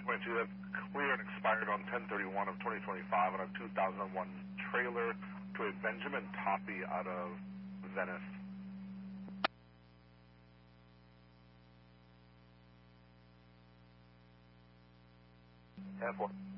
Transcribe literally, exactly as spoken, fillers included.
twenty-two, that's clear and expired on ten thirty-one of twenty twenty-five on a two thousand one trailer to a Benjamin Toppy out of Venice. ten four.